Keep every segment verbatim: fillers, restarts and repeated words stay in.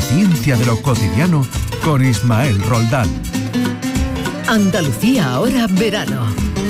ciencia de lo cotidiano con Ismael Roldán. Andalucía ahora verano.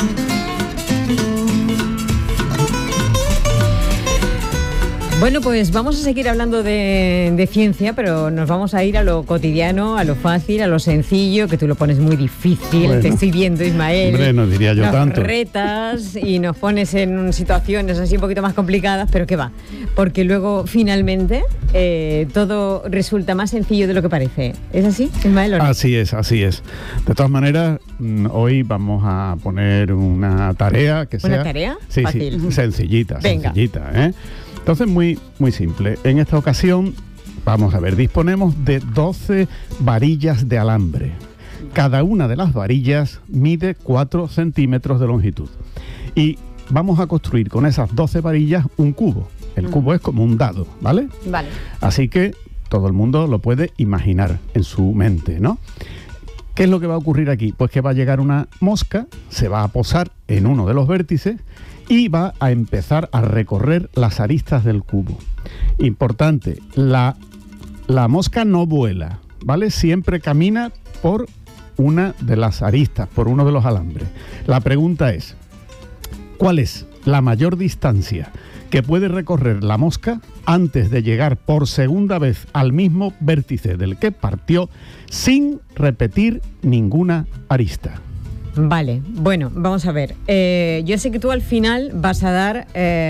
Bueno, pues vamos a seguir hablando de, de ciencia, pero nos vamos a ir a lo cotidiano, a lo fácil, a lo sencillo, que tú lo pones muy difícil. Bueno, te estoy viendo, Ismael. Hombre, no diría yo nos tanto. Nos retas y nos pones en situaciones así un poquito más complicadas, pero ¿qué va? Porque luego, finalmente, eh, todo resulta más sencillo de lo que parece. ¿Es así, Ismael? ¿O no? Así es, así es. De todas maneras, hoy vamos a poner una tarea que sea... ¿Una tarea? Sí, Fácil. sí, sencillita, Venga. sencillita, ¿eh? Entonces, muy, muy simple. En esta ocasión, vamos a ver, disponemos de doce varillas de alambre. Cada una de las varillas mide cuatro centímetros de longitud. Y vamos a construir con esas doce varillas un cubo. El cubo es como un dado, ¿vale? Vale. Así que todo el mundo lo puede imaginar en su mente, ¿no? ¿Qué es lo que va a ocurrir aquí? Pues que va a llegar una mosca, se va a posar en uno de los vértices y va a empezar a recorrer las aristas del cubo. Importante, la, la mosca no vuela, ¿vale? Siempre camina por una de las aristas, por uno de los alambres. La pregunta es, ¿cuál es la mayor distancia que puede recorrer la mosca antes de llegar por segunda vez al mismo vértice del que partió sin repetir ninguna arista? Vale, bueno, vamos a ver. Eh, yo sé que tú al final vas a dar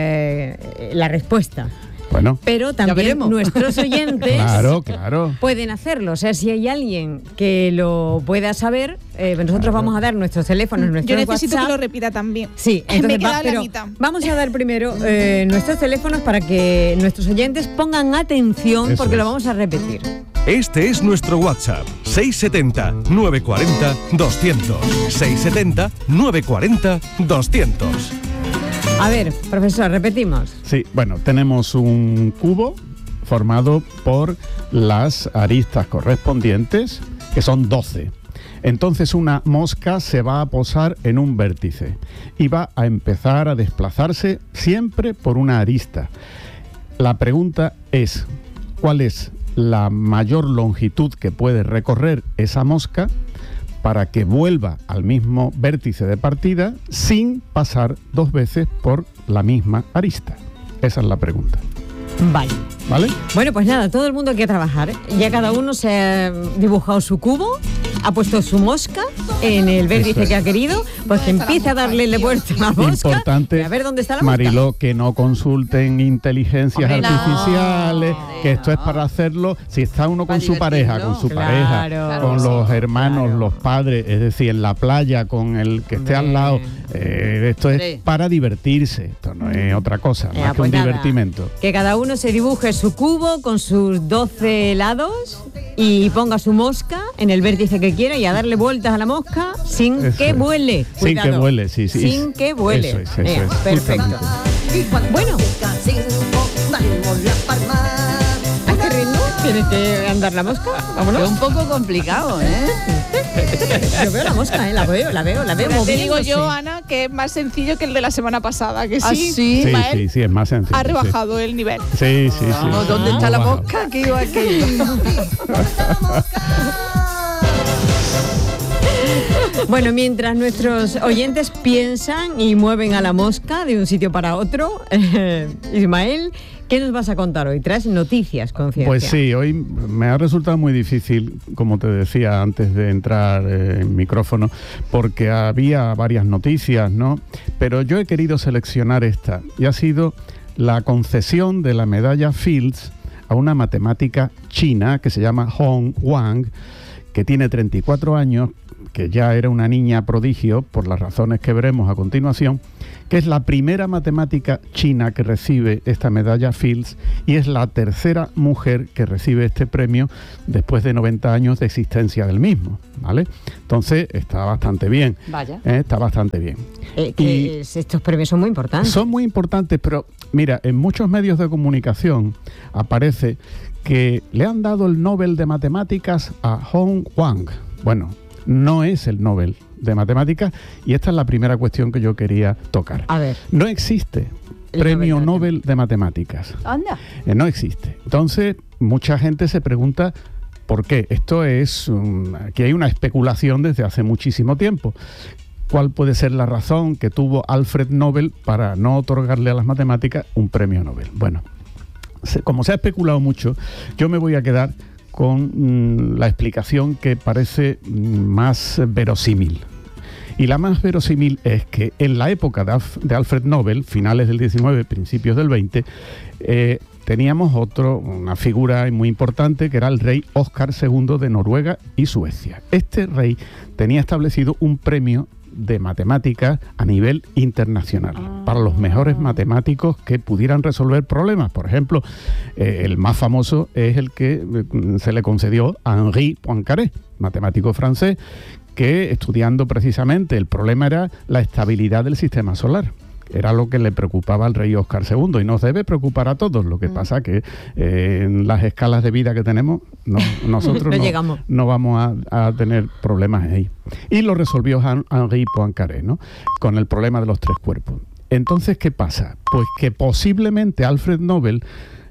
eh, la respuesta. Bueno, pero también nuestros oyentes claro, claro. pueden hacerlo. O sea, si hay alguien que lo pueda saber, eh, nosotros claro. vamos a dar nuestros teléfonos, nuestros Yo necesito WhatsApp. Que lo repita también. Sí, entonces Me va, queda pero la mitad. Vamos a dar primero eh, nuestros teléfonos para que nuestros oyentes pongan atención. Eso porque es. Lo vamos a repetir. Este es nuestro WhatsApp, seis siete cero, nueve cuatro cero, doscientos. seis siete cero, nueve cuatro cero, doscientos. A ver, profesor, repetimos. Sí, bueno, tenemos un cubo formado por las aristas correspondientes, que son doce. Entonces una mosca se va a posar en un vértice y va a empezar a desplazarse siempre por una arista. La pregunta es, ¿cuál es la mayor longitud que puede recorrer esa mosca para que vuelva al mismo vértice de partida sin pasar dos veces por la misma arista? Esa es la pregunta. Vale. ¿Vale? Bueno, pues nada, todo el mundo hay que trabajar. Ya cada uno se ha dibujado su cubo, ha puesto su mosca en el vértice es. que ha querido, pues que empiece a darle la vuelta a la mosca. Importante, y a ver dónde está la mosca. Mariló, que no consulten inteligencias Hombre, artificiales, no, que esto no. es para hacerlo, si está uno con para su pareja, con su claro, pareja, claro, con sí, los hermanos, claro. los padres, es decir, en la playa, con el que esté Hombre. al lado. Eh, esto Hombre. es para divertirse, esto no es otra cosa, Ya, más que pues un nada, divertimento. Que cada uno se dibuje su cubo con sus doce lados y ponga su mosca en el vértice que quiera y a darle vueltas a la mosca sin Eso que es. vuele. Sin Cuidado. que vuele, sí, sí. Sin que vuele. Eso es, eso Venga, es. perfecto. Bueno. ¿A qué ritmo tienes que andar la mosca? Vámonos. Es un poco complicado, ¿eh? Yo veo la mosca, ¿eh? La veo, la veo, la veo Pero te moviéndose. digo yo, Ana, que es más sencillo que el de la semana pasada, que sí, ¿Ah, sí? Sí, Ismael sí, sí, es más sencillo. ha rebajado sí. el nivel. Sí, sí, sí. Vamos, ¿dónde sí, está la bajado. mosca? Aquí o aquello. Bueno, mientras nuestros oyentes piensan y mueven a la mosca de un sitio para otro, eh, Ismael, ¿qué nos vas a contar hoy? ¿Traes noticias con ciencia? Pues sí, hoy me ha resultado muy difícil, como te decía antes de entrar eh, en micrófono, porque había varias noticias, ¿no? Pero yo he querido seleccionar esta, y ha sido la concesión de la medalla Fields a una matemática china que se llama Hong Wang, que tiene treinta y cuatro años, que ya era una niña prodigio, por las razones que veremos a continuación, que es la primera matemática china que recibe esta medalla Fields y es la tercera mujer que recibe este premio después de noventa años de existencia del mismo, ¿vale? Entonces, está bastante bien. Vaya. ¿eh? Está bastante bien. Eh, que Y es- estos premios son muy importantes. son muy importantes, pero mira, en muchos medios de comunicación aparece que le han dado el Nobel de Matemáticas a Hong Wang. Bueno, no es el Nobel de Matemáticas y esta es la primera cuestión que yo quería tocar. A ver. No existe El premio Nobel de Nobel de Matemáticas. Anda. Eh, no existe. Entonces, mucha gente se pregunta por qué. Esto es, um, aquí hay una especulación desde hace muchísimo tiempo. ¿Cuál puede ser la razón que tuvo Alfred Nobel para no otorgarle a las matemáticas un premio Nobel? Bueno, se, como se ha especulado mucho, yo me voy a quedar con mmm, la explicación que parece mmm, más verosímil. Y la más verosímil es que en la época de, Alf, de Alfred Nobel, finales del diecinueve, principios del veinte, eh, teníamos otro, una figura muy importante, que era el rey Óscar segundo de Noruega y Suecia. Este rey tenía establecido un premio de matemáticas a nivel internacional ah. para los mejores matemáticos que pudieran resolver problemas. Por ejemplo, eh, el más famoso es el que eh, se le concedió a Henri Poincaré, matemático francés, que estudiando precisamente el problema era la estabilidad del sistema solar. Era lo que le preocupaba al rey Óscar segundo y nos debe preocupar a todos. Lo que mm. pasa que eh, en las escalas de vida que tenemos, no, nosotros no, no, llegamos. no vamos a, a tener problemas ahí. Y lo resolvió Henri Poincaré, ¿no? Con el problema de los tres cuerpos. Entonces, ¿qué pasa? Pues que posiblemente Alfred Nobel,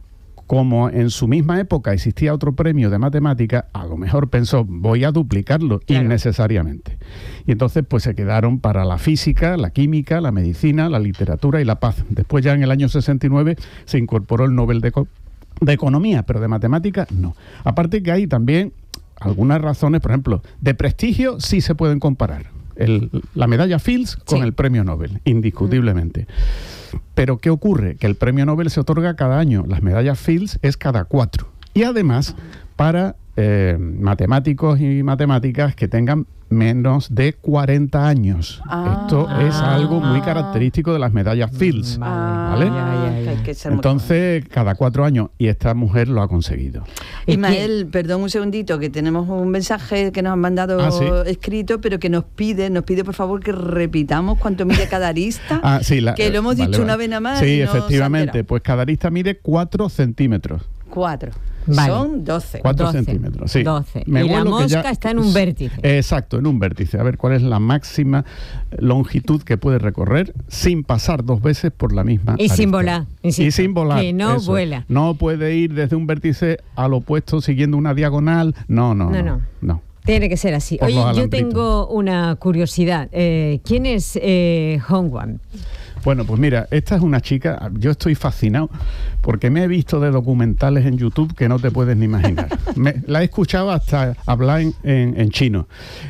como en su misma época existía otro premio de matemática, a lo mejor pensó, voy a duplicarlo claro. innecesariamente. Y entonces pues se quedaron para la física, la química, la medicina, la literatura y la paz. Después ya en el año sesenta y nueve se incorporó el Nobel de, de Economía, pero de matemática no. Aparte que hay también algunas razones, por ejemplo, de prestigio sí se pueden comparar. El, la medalla Fields con sí. el premio Nobel, indiscutiblemente. Mm. Pero ¿qué ocurre? Que el premio Nobel se otorga cada año, las medallas Fields es cada cuatro. Y además, para eh, matemáticos y matemáticas que tengan menos de cuarenta años. Ah, Esto ah, es algo muy característico de las medallas Fields. Ah, ¿vale? Ya, ya, ya. Hay que ser Entonces, cada cuatro años, y esta mujer lo ha conseguido. Ismael, perdón un segundito, que tenemos un mensaje que nos han mandado ah, ¿sí? escrito, pero que nos pide, nos pide por favor que repitamos cuánto mide cada arista, ah, sí, la, que lo hemos vale, dicho vale. una vez nada más. Sí, y no efectivamente, pues cada arista mide cuatro centímetros. Cuatro. Vale. Son doce. cuatro centímetros, sí. doce. Me y la mosca ya, está en un vértice. Exacto, en un vértice. A ver cuál es la máxima longitud que puede recorrer sin pasar dos veces por la misma Y arista. sin volar. Insisto, y sin volar. Que no eso. vuela. No puede ir desde un vértice al opuesto siguiendo una diagonal. No, no, no. No, no. no. Tiene que ser así. Por Oye, los yo alambritos. tengo una curiosidad. Eh, ¿Quién es eh, Hong-Wan? Bueno, pues mira, esta es una chica, yo estoy fascinado porque me he visto de documentales en YouTube que no te puedes ni imaginar. me, la he escuchado hasta hablar en, en, en chino.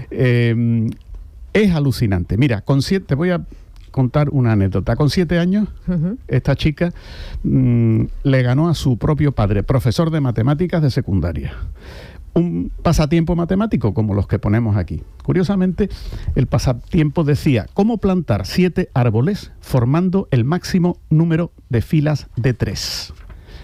Eh, es alucinante. Mira, con siete, te voy a contar una anécdota. Con siete años, uh-huh. esta chica mmm, le ganó a su propio padre, profesor de matemáticas de secundaria. Un pasatiempo matemático como los que ponemos aquí. Curiosamente, el pasatiempo decía cómo plantar siete árboles formando el máximo número de filas de tres.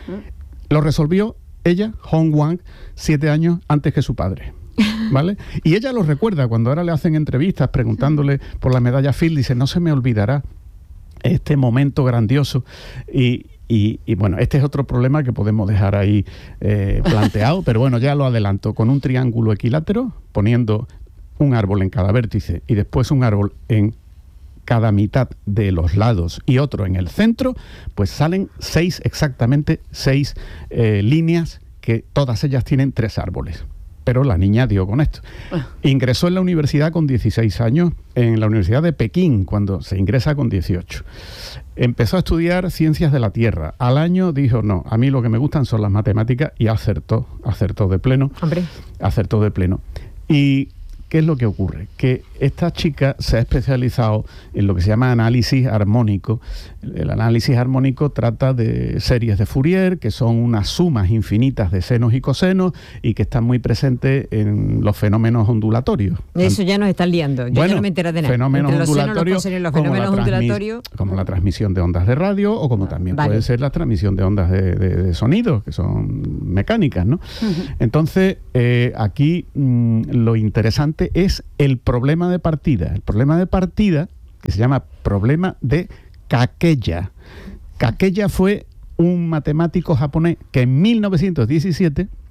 Lo resolvió ella, Hong-Wan, siete años antes que su padre. ¿Vale? Y ella lo recuerda cuando ahora le hacen entrevistas preguntándole por la medalla Fields, dice, no se me olvidará este momento grandioso. Y Y, y bueno, este es otro problema que podemos dejar ahí eh, planteado, pero bueno, ya lo adelanto, con un triángulo equilátero, poniendo un árbol en cada vértice y después un árbol en cada mitad de los lados y otro en el centro, pues salen seis, exactamente seis eh, líneas que todas ellas tienen tres árboles. Pero la niña dio con esto. Ingresó en la universidad con dieciséis años, en la Universidad de Pekín, cuando se ingresa con dieciocho. Empezó a estudiar ciencias de la Tierra. Al año dijo, no, a mí lo que me gustan son las matemáticas, y acertó, acertó de pleno. Hombre. Acertó de pleno. Y ¿qué es lo que ocurre? Que esta chica se ha especializado en lo que se llama análisis armónico. El análisis armónico trata de series de Fourier, que son unas sumas infinitas de senos y cosenos y que están muy presentes en los fenómenos ondulatorios. Eso ya nos están liando. Yo bueno, ya no me entero de nada. Fenómenos Entre los ondulatorios, senos, los como, fenómenos la ondulatorios, como la transmisión de ondas de radio o como también vale. puede ser la transmisión de ondas de, de, de sonido, que son mecánicas, ¿no? Uh-huh. Entonces, eh, aquí mmm, lo interesante es el problema de partida. El problema de partida, que se llama problema de Kakeya. Kakeya fue un matemático japonés que en mil novecientos diecisiete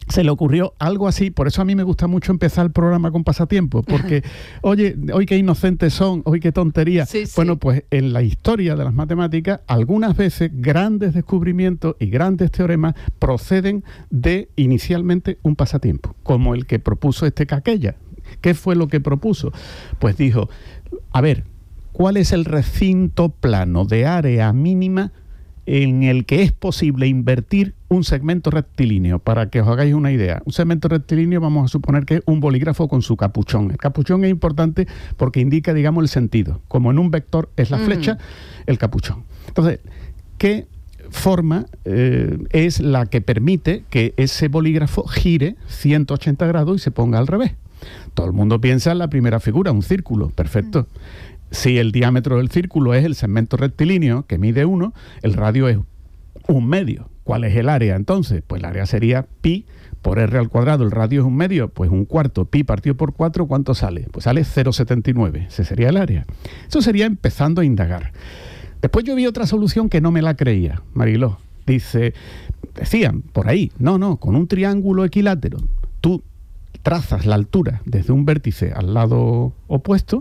se le ocurrió algo así. Por eso a mí me gusta mucho empezar el programa con pasatiempos, porque, oye, hoy qué inocentes son, hoy qué tontería. Sí, sí. Bueno, pues en la historia de las matemáticas, algunas veces grandes descubrimientos y grandes teoremas proceden de inicialmente un pasatiempo, como el que propuso este Kakella. ¿Qué fue lo que propuso? Pues dijo, a ver, ¿cuál es el recinto plano de área mínima en el que es posible invertir un segmento rectilíneo? Para que os hagáis una idea, un segmento rectilíneo vamos a suponer que es un bolígrafo con su capuchón. El capuchón es importante porque indica, digamos, el sentido. Como en un vector es la flecha, mm. el capuchón. Entonces, ¿qué forma eh, es la que permite que ese bolígrafo gire ciento ochenta grados y se ponga al revés? Todo el mundo piensa en la primera figura, un círculo, perfecto. Mm. Si el diámetro del círculo es el segmento rectilíneo, que mide uno, el radio es un medio. ¿Cuál es el área entonces? Pues el área sería pi por r al cuadrado. El radio es un medio, pues un cuarto. Pi partido por cuatro, ¿cuánto sale? Pues sale cero coma setenta y nueve. Ese sería el área. Eso sería empezando a indagar. Después yo vi otra solución que no me la creía, Mariló. Dice, decían por ahí, no, no, con un triángulo equilátero, tú trazas la altura desde un vértice al lado opuesto,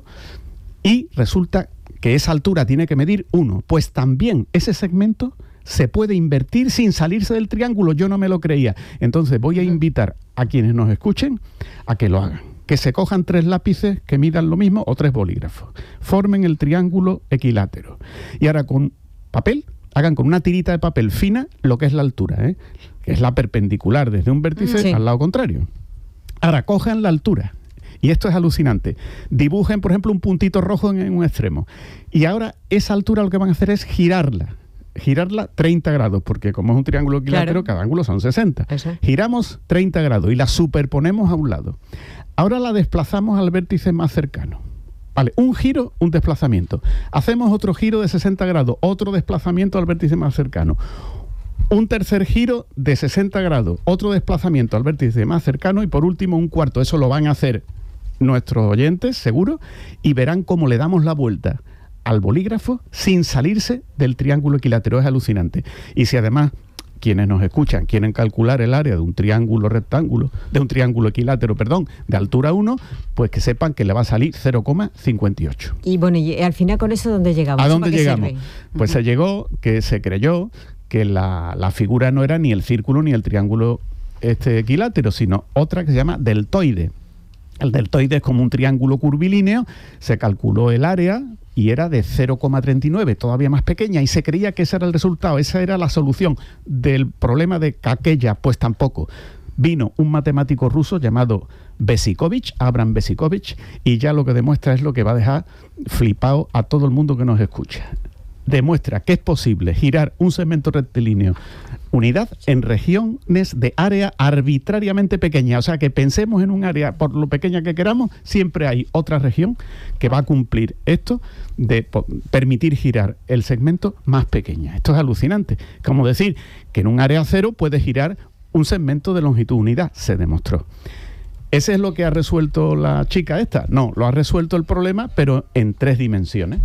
y resulta que esa altura tiene que medir uno. Pues también ese segmento se puede invertir sin salirse del triángulo. Yo no me lo creía. Entonces voy a invitar a quienes nos escuchen a que lo hagan. Que se cojan tres lápices que midan lo mismo o tres bolígrafos. Formen el triángulo equilátero. Y ahora con papel, hagan con una tirita de papel fina lo que es la altura, ¿eh? Que es la perpendicular desde un vértice sí. al lado contrario. Ahora cojan la altura. Y esto es alucinante. Dibujen, por ejemplo, un puntito rojo en, en un extremo. Y ahora esa altura lo que van a hacer es girarla. Girarla treinta grados, porque como es un triángulo equilátero, claro. cada ángulo son sesenta. Eso. Giramos treinta grados y la superponemos a un lado. Ahora la desplazamos al vértice más cercano. Vale, un giro, un desplazamiento. Hacemos otro giro de sesenta grados, otro desplazamiento al vértice más cercano. Un tercer giro de sesenta grados, otro desplazamiento al vértice más cercano y por último un cuarto. Eso lo van a hacer nuestros oyentes, seguro, y verán cómo le damos la vuelta al bolígrafo sin salirse del triángulo equilátero. Es alucinante. Y si además quienes nos escuchan quieren calcular el área de un triángulo rectángulo, de un triángulo equilátero, perdón, de altura uno, pues que sepan que le va a salir cero coma cincuenta y ocho. Y bueno, y al final con eso, ¿dónde llegamos? ¿A dónde llegamos? Pues uh-huh. se llegó, que se creyó que la, la figura no era ni el círculo ni el triángulo este equilátero, sino otra que se llama deltoide. El deltoide es como un triángulo curvilíneo, se calculó el área y era de cero coma treinta y nueve, todavía más pequeña, y se creía que ese era el resultado, esa era la solución del problema de Kakella. Pues tampoco. Vino un matemático ruso llamado Besicovich, Abram Besicovich, y ya lo que demuestra es lo que va a dejar flipado a todo el mundo que nos escucha. Demuestra que es posible girar un segmento rectilíneo unidad en regiones de área arbitrariamente pequeña. O sea, que pensemos en un área, por lo pequeña que queramos, siempre hay otra región que va a cumplir esto de po- permitir girar el segmento más pequeña. Esto es alucinante. Como decir que en un área cero puede girar un segmento de longitud unidad, se demostró. ¿Ese es lo que ha resuelto la chica esta? No, lo ha resuelto el problema, pero en tres dimensiones.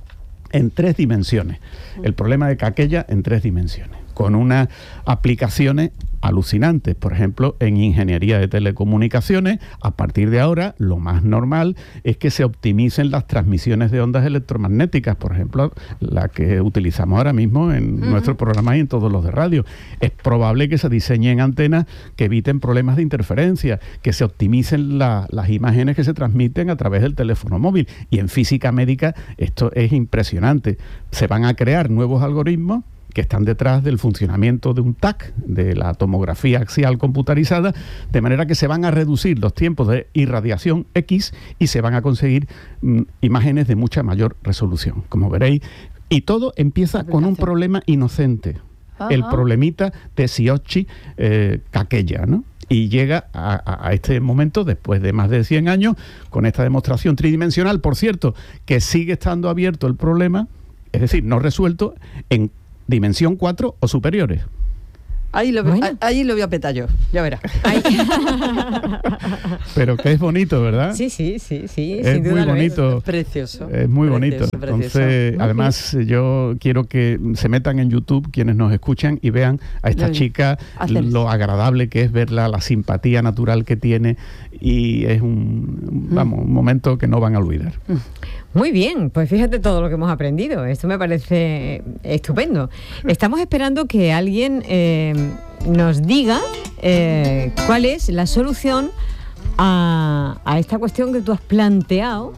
En tres dimensiones. El problema de Kakella en tres dimensiones. Con unas aplicaciones alucinantes. Por ejemplo, en ingeniería de telecomunicaciones, a partir de ahora, lo más normal es que se optimicen las transmisiones de ondas electromagnéticas, por ejemplo, la que utilizamos ahora mismo en uh-huh. nuestro programa y en todos los de radio. Es probable que se diseñen antenas que eviten problemas de interferencia, que se optimicen la, las imágenes que se transmiten a través del teléfono móvil. Y en física médica esto es impresionante. Se van a crear nuevos algoritmos que están detrás del funcionamiento de un T A C, de la tomografía axial computarizada, de manera que se van a reducir los tiempos de irradiación X y se van a conseguir mm, imágenes de mucha mayor resolución, como veréis. Y todo empieza con un problema inocente, Ajá. el problemita de Siochi eh, Kakella, ¿no? Y llega a, a este momento, después de más de cien años, con esta demostración tridimensional, por cierto, que sigue estando abierto el problema, es decir, no resuelto, en dimensión cuatro o superiores. Ahí lo, Bueno. ahí lo voy a petar yo, ya verás. Ay. Pero que es bonito, ¿verdad? Sí, sí, sí, sí. Es sin duda muy lo bonito. Precioso. Es muy bonito. Precioso, precioso. Entonces, Muy además, yo quiero que se metan en YouTube quienes nos escuchan y vean a esta Lo- chica, hacen- lo agradable que es verla, la simpatía natural que tiene, y es un, vamos, un momento que no van a olvidar. Muy bien, pues fíjate todo lo que hemos aprendido. Esto me parece estupendo. Estamos esperando que alguien eh, nos diga eh, cuál es la solución a, a esta cuestión que tú has planteado.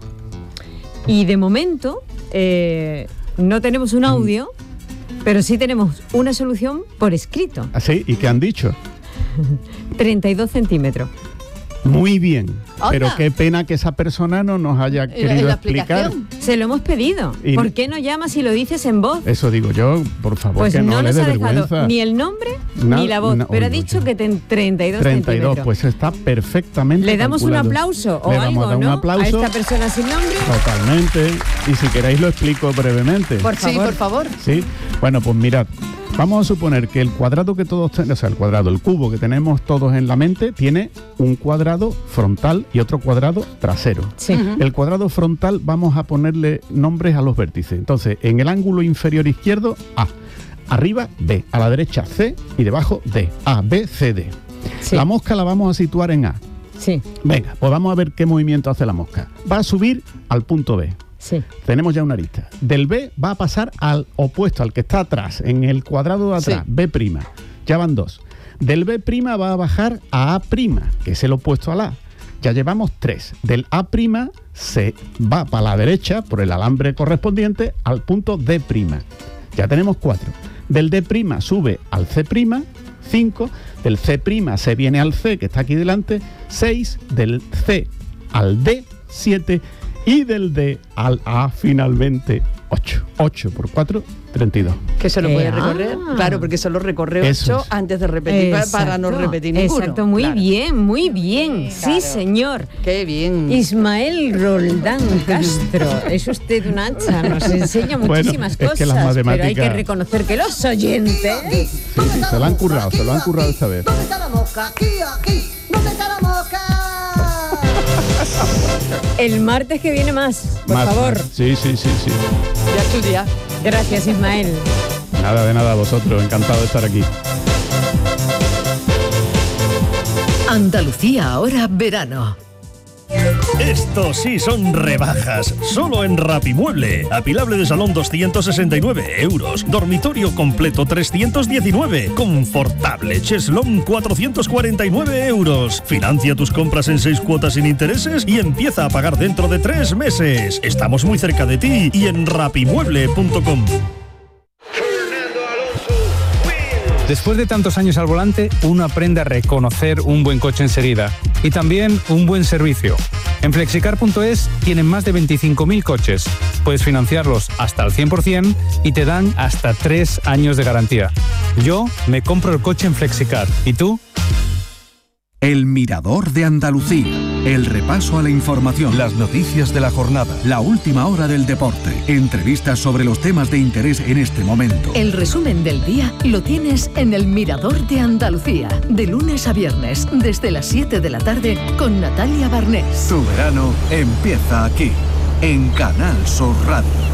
Y de momento eh, no tenemos un audio, pero sí tenemos una solución por escrito. ¿Así? ¿Y qué han dicho? treinta y dos centímetros. Muy bien. Anda. Pero qué pena que esa persona no nos haya En la- querido en la explicar. explicación. Se lo hemos pedido. Y- ¿Por qué no llamas y lo dices en voz? Eso digo yo, por favor, Pues que no, no le nos dé ha dejado vergüenza. ni el nombre Na- ni la voz, na- pero ha oye, dicho oye. que ten treinta y dos treinta y dos, centímetros. pues está perfectamente ¿Le damos un calculado. aplauso o Le algo, vamos a dar no? un aplauso. A esta persona sin nombre. Totalmente. Y si queréis lo explico brevemente. Por Sí, favor. por favor. Sí. Bueno, pues mirad. Vamos a suponer que el cuadrado que todos tenemos, o sea, el cuadrado, el cubo que tenemos todos en la mente, tiene un cuadrado frontal y otro cuadrado trasero. Sí. El cuadrado frontal vamos a ponerle nombres a los vértices. Entonces, en el ángulo inferior izquierdo, A. Arriba, B. A la derecha, C. Y debajo, D. A, B, C, D. Sí. La mosca la vamos a situar en A. Sí, Venga, pues vamos a ver qué movimiento hace la mosca. Va a subir al punto B. sí. Tenemos ya una arista. Del B va a pasar al opuesto, al que está atrás, en el cuadrado de atrás, Sí. B'. Ya van dos. Del B' va a bajar a A', que es el opuesto al A. Ya llevamos tres. Del A' se va para la derecha, por el alambre correspondiente, al punto D'. Ya tenemos cuatro. Del D' sube al C', cinco. Del C' se viene al C, que está aquí delante, seis. Del C al D, siete. Y del D al A finalmente, ocho. ocho por cuatro, treinta y dos. Que se lo Eh, puede recorrer. ah. Claro, porque solo recorre Eso ocho es. antes de repetir pa- para no Exacto, repetir ninguno. Exacto, muy Claro. bien, muy bien. Sí, Claro. señor. Qué bien. Ismael Roldán Castro, es usted un hacha, nos enseña Bueno, muchísimas es que cosas, las pero hay que matemáticas- reconocer que los oyentes... Sí, sí, se lo han currado, se lo han currado esta vez. ¿Dónde está la mosca? Aquí, aquí. ¿Dónde está la mosca? El martes que viene más, por Más, favor. más. Sí, sí, sí, sí. Ya es tu día. Gracias, Ismael. Nada de nada a vosotros, encantado de estar aquí. Andalucía ahora verano. Estos sí son rebajas, solo en Rapimueble. Apilable de salón doscientos sesenta y nueve euros, dormitorio completo trescientos diecinueve, confortable cheslón cuatrocientos cuarenta y nueve euros. Financia tus compras en seis cuotas sin intereses y empieza a pagar dentro de tres meses. Estamos muy cerca de ti y en rapimueble punto com. Después de tantos años al volante, uno aprende a reconocer un buen coche enseguida y también un buen servicio. En flexicar punto es tienen más de veinticinco mil coches. Puedes financiarlos hasta el cien por ciento y te dan hasta tres años de garantía. Yo me compro el coche en Flexicar. ¿Y tú? El Mirador de Andalucía. El repaso a la información, las noticias de la jornada, la última hora del deporte, entrevistas sobre los temas de interés en este momento. El resumen del día lo tienes en El Mirador de Andalucía, de lunes a viernes, desde las siete de la tarde, con Natalia Barnés. Tu verano empieza aquí, en Canal Sur Radio.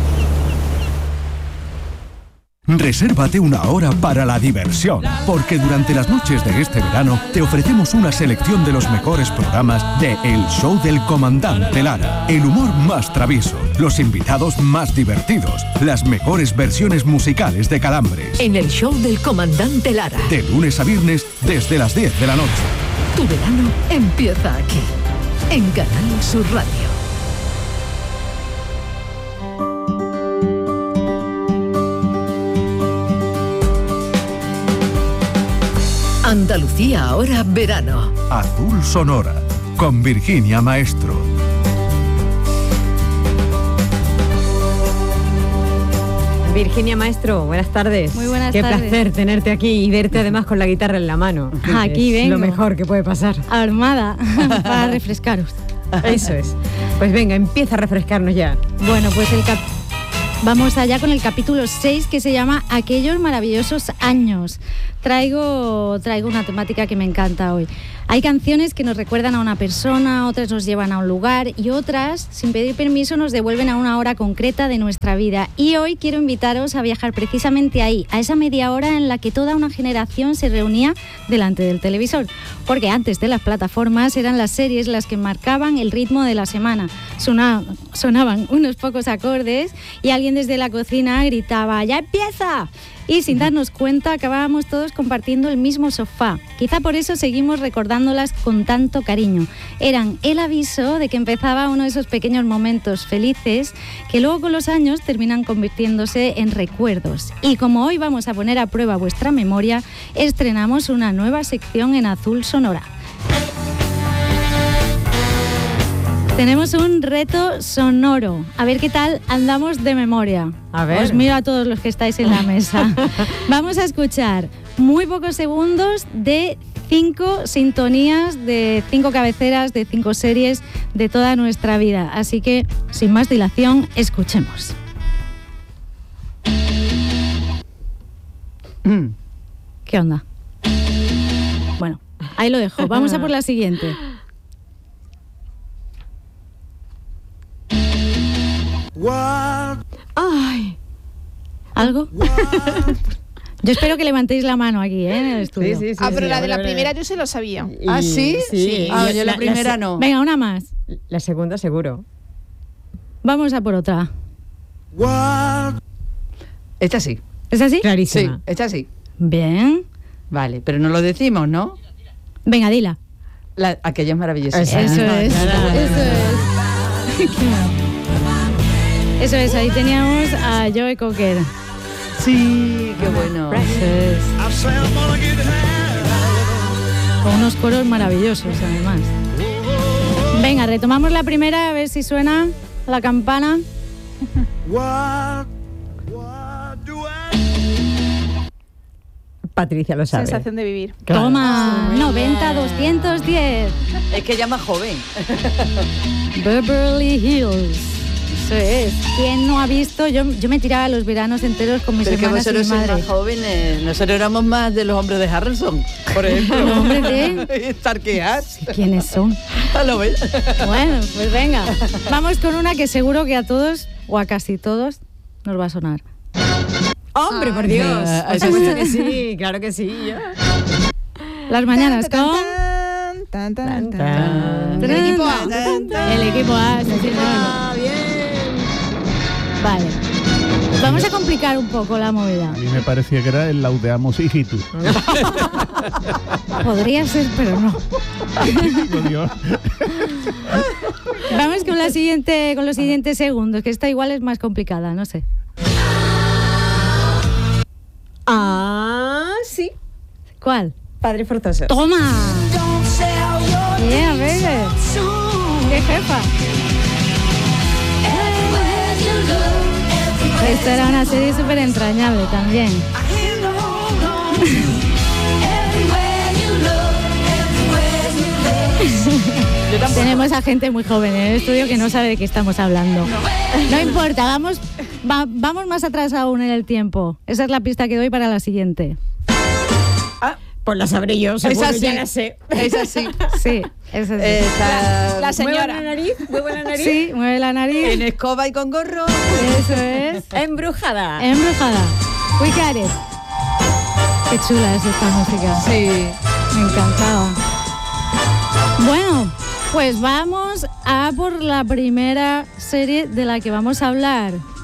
Resérvate una hora para la diversión, porque durante las noches de este verano te ofrecemos una selección de los mejores programas de El Show del Comandante Lara, el humor más travieso, los invitados más divertidos, las mejores versiones musicales de Calambres. En el show del Comandante Lara. De lunes a viernes desde las diez de la noche. Tu verano empieza aquí, en Canal Sur Radio. Andalucía ahora verano. Azul Sonora, con Virginia Maestro. Virginia Maestro, buenas tardes. Muy buenas Qué tardes. placer tenerte aquí y verte además con la guitarra en la mano. Aquí es vengo. lo mejor que puede pasar. Armada para refrescaros. Eso es. Pues venga, empieza a refrescarnos ya. Bueno, pues el cap vamos allá con el capítulo seis, que se llama Aquellos maravillosos años. traigo, traigo una temática que me encanta hoy. Hay canciones que nos recuerdan a una persona, otras nos llevan a un lugar y otras, sin pedir permiso, nos devuelven a una hora concreta de nuestra vida. Y hoy quiero invitaros a viajar precisamente ahí, a esa media hora en la que toda una generación se reunía delante del televisor. Porque antes de las plataformas eran las series las que marcaban el ritmo de la semana. Sona- sonaban unos pocos acordes y alguien desde la cocina gritaba ¡ya empieza! Y sin darnos cuenta acabábamos todos compartiendo el mismo sofá. Quizá por eso seguimos recordándolas con tanto cariño. Eran el aviso de que empezaba uno de esos pequeños momentos felices que luego con los años terminan convirtiéndose en recuerdos. Y como hoy vamos a poner a prueba vuestra memoria, estrenamos una nueva sección en Azul Sonora. Tenemos un reto sonoro. A ver qué tal andamos de memoria. A ver. Os miro a todos los que estáis en la mesa. Vamos a escuchar muy pocos segundos de cinco sintonías, de cinco cabeceras, de cinco series de toda nuestra vida. Así que, sin más dilación, escuchemos. ¿Qué onda? Bueno, ahí lo dejo. Vamos a por la siguiente. Ay. ¿Algo? Yo espero que levantéis la mano aquí, ¿eh? En el estudio. Sí, sí, sí, ah, pero sí, la de la a ver, a ver. primera yo se lo sabía. Y- ¿Ah, sí? Sí. Ah, Y yo la, primera se- no. Venga, una más. La segunda seguro. Vamos a por otra. Esta sí. ¿Es así? Sí, Clarísima. esta sí. Bien. Vale, pero no lo decimos, ¿no? Venga, dila. La, aquella es maravillosa. Esa. Eso es. Claro. Eso es. Eso es, ahí teníamos a Joe Cocker. Sí, qué bueno. Eso es. Con unos coros maravillosos, además. Venga, retomamos la primera, a ver si suena la campana. Patricia lo sabe. Sensación de vivir. Claro. Toma, noventa doscientos diez. Es que ella es más joven. Beverly Hills. Eso es. ¿Quién no ha visto? Yo, yo me tiraba los veranos enteros con mis Pero es que hermanas y mi vosotros sois madre. más jóvenes. Nosotros éramos más de los hombres de Harrelson, por ejemplo. ¿Los hombres de? Starkear. ¿Quiénes son? ¿A lo ves? Bueno, pues venga. Vamos con una que seguro que a todos, o a casi todos, nos va a sonar. ¡Hombre, por Dios! Ah, Por eso supuesto sí. que sí, claro que sí. yo. Las mañanas con... Tan, tan, tan, tan. Tan. El equipo A. El equipo A, sí, señor. Ah, bien. Vale. Vamos a complicar un poco la movida. A mí me parecía que era el Laudeamos Hijitus. Podría ser, pero no. Digo, Dios. Vamos con la siguiente, con los siguientes segundos, que esta igual es más complicada, no sé. Ah, sí. ¿Cuál? Padre forzoso. ¡Toma! Yeah, baby. ¡Qué jefa! Esta era una serie súper entrañable también. Tenemos a gente muy joven en el estudio que no sabe de qué estamos hablando. No importa, vamos, va- vamos más atrás aún en el tiempo. Esa es la pista que doy para la siguiente. Pues la sabré yo, seguro, Esa sí. ya la sé. Es así. Sí, esa sí. Esta- La señora. ¿Mueve la nariz? ¿Mueve la nariz? Sí, mueve la nariz. En escoba y con gorro. Eso es. Embrujada. Embrujada. We got it. Qué chula es esta música. Sí. Me encantaba. Bueno, pues vamos a por la primera serie de la que vamos a hablar.